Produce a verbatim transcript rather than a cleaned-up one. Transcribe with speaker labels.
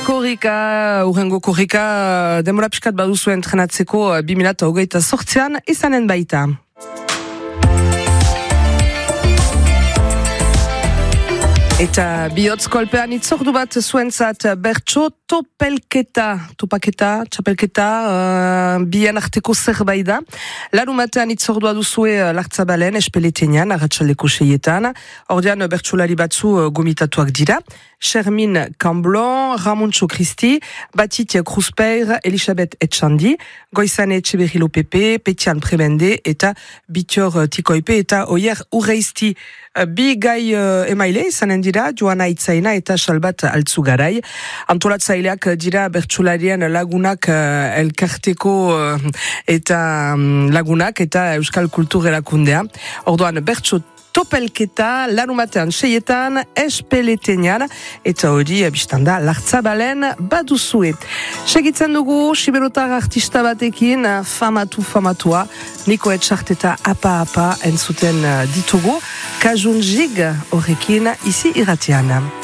Speaker 1: Korrika, urrengo korrika, demora piskat baduzu entrenatzeko bi mila hogeita zortzian izanen baita. Eta bihotz kolpean itzordu bat zuentzat bertso topelketa, topaketa, txapelketa, uh, bien arteko zerbait da. Larumatean itzordua duzue Lartzabalen, espeletenean, arratsaldeko seietan. Ordean bertsolari batzu gomitatuak dira. Shermin Camblon, Ramontxo Kristi, Batit Kruzpeir, Elisabeth Etxandi, Goizane Etxeberrilo Pepe, Petian Prebende, eta Bitior Tikoipe, eta Oier Urreizti. Bi gai uh, emaile izanen dira, Joana Itzaina eta Salbat Altzugarai. Antolatzaileak dira bertsolarien lagunak uh, elkarteko uh, eta um, lagunak eta Euskal Kultur Erakundea. Orduan bertso topelketa, larumatean seietan, espeletenean, eta hori biztanda Lartzabalen baduzue. Segitzen dugu, siberotar artista batekin, famatu famatua, Niko Etxart eta apa apa entzuten ditugu, Kajun Jig horrekin izi irratian.